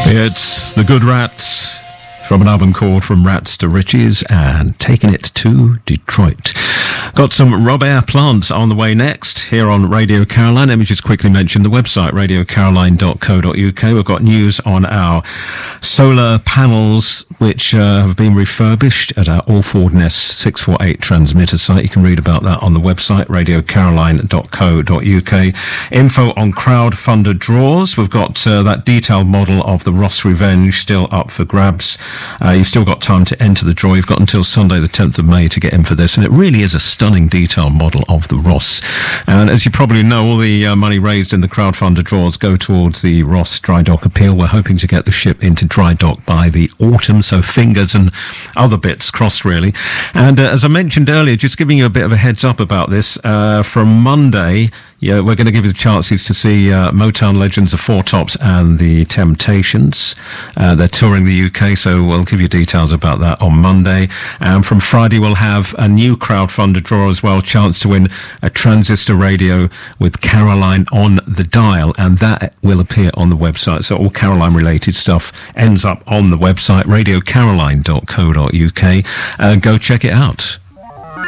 It's the Good Rats from an album called From Rats to Riches and taking it to Detroit. Got some Robert Plant on the way next here on Radio Caroline. Let me just quickly mention the website, radiocaroline.co.uk. We've got news on our solar panels, which have been refurbished at our Alford Nest 648 transmitter site. You can read about that on the website, radiocaroline.co.uk. Info on crowd-funded draws. We've got that detailed model of the Ross Revenge still up for grabs. You've still got time to enter the draw. You've got until Sunday the 10th of May to get in for this, and it really is a stunning detailed model of the Ross. And as you probably know, all the money raised in the crowdfunder draws go towards the Ross dry dock appeal. We're hoping to get the ship into dry dock by the autumn, so fingers and other bits crossed, really. And as I mentioned earlier, just giving you a bit of a heads up about this, from Monday, we're going to give you the chances to see Motown legends, the Four Tops and the Temptations. They're touring the UK, so we'll give you details about that on Monday. And from Friday, we'll have a new crowdfunder draw as well, chance to win a transistor radio with Caroline on the dial, and that will appear on the website. So all Caroline-related stuff ends up on the website, radiocaroline.co.uk. Go check it out.